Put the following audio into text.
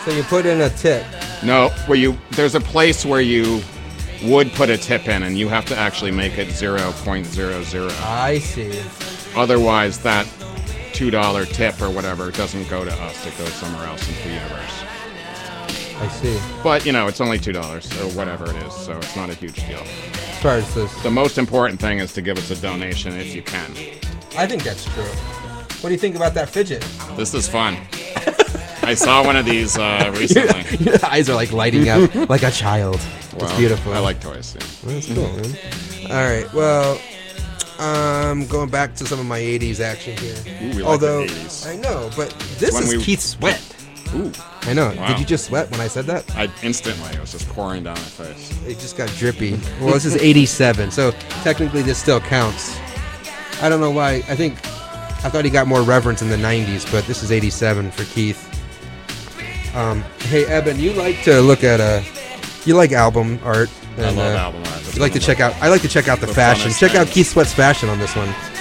So you put in a tip. No, there's a place where you would put a tip in, and you have to actually make it 0.00. I see. Otherwise, that $2 tip or whatever doesn't go to us. It goes somewhere else into the universe. I see. But, it's only $2 or whatever it is, so it's not a huge deal. As far as this. The most important thing is to give us a donation if you can. I think that's true. What do you think about that fidget? This is fun. I saw one of these recently. Your eyes are like lighting up like a child. Well, it's beautiful. I like toys. Yeah. Well, that's cool, man. All right. Well, going back to some of my 80s action here. Ooh, we Although, like the 80s. I know, but this is Keith Sweat. Ooh. I know. Wow. Did you just sweat when I said that? Instantly, it was just pouring down my face. It just got drippy. Well, this is 87, so technically this still counts. I don't know why. I thought he got more reverence in the 90s, but this is 87 for Keith. Hey, Eben, you like to look at you like album art. And, I love album art. You like to check out. I like to check out the fashion. Check out Keith Sweat's fashion on this one.